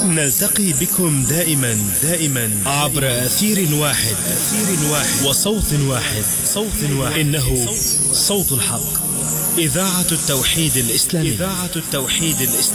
نلتقي بكم دائما عبر أثير واحد وصوت واحد. إنه صوت الحق، إذاعة التوحيد الإسلامي.